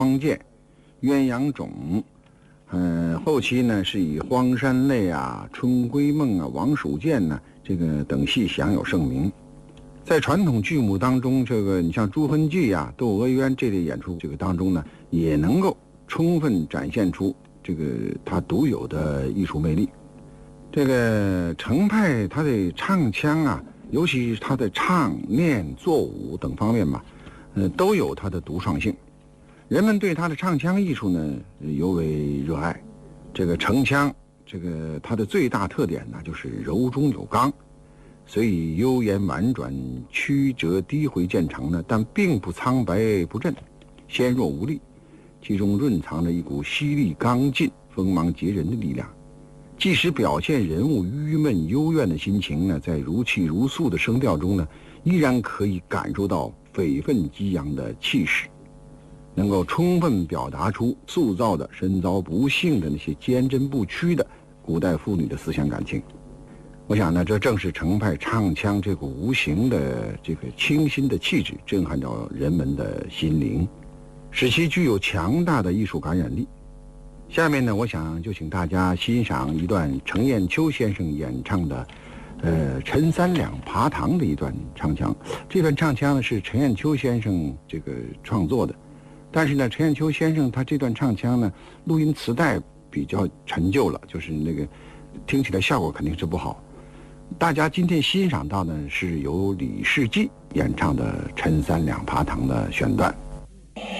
荒涧、鸳鸯冢，后期呢是以荒山泪啊、春闺梦啊、王蜀涧呢这个等戏享有盛名。在传统剧目当中，这个你像《珠魂记》啊、《窦娥冤》这类演出当中呢，也能够充分展现出这个它独有的艺术魅力。这个程派他的唱腔啊，尤其是他的唱、念、作舞等方面吧，都有他的独创性。人们对他的唱腔艺术呢尤为热爱。这个程腔，这个它的最大特点呢就是柔中有刚，所以悠言婉转、曲折低回渐长呢，但并不苍白不振、纤弱无力，其中蕴藏着一股犀利刚劲、锋芒截人的力量。即使表现人物郁闷幽怨的心情呢，在如泣如诉的声调中呢，依然可以感受到匪愤激扬的气势，能够充分表达出塑造的身遭不幸的那些坚贞不屈的古代妇女的思想感情。我想呢，这正是程派唱腔这股无形的这个清新的气质震撼着人们的心灵，使其具有强大的艺术感染力。下面呢，我想就请大家欣赏一段程砚秋先生演唱的陈三两爬堂的一段唱腔。这段唱腔呢是程砚秋先生这个创作的，但是呢，程砚秋先生他这段唱腔呢，录音磁带比较陈旧了，就是那个听起来效果肯定是不好。大家今天欣赏到呢，是由李世济演唱的陈三两爬堂的选段。